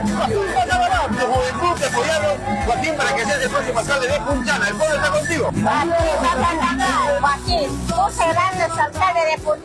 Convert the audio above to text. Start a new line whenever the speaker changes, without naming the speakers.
Tu juventud te apoyaron, Joaquín, para que seas el próximo alcalde de Punta Cana. ¿El pueblo está contigo?
Joaquín, tú serás el alcalde de Punta Cana.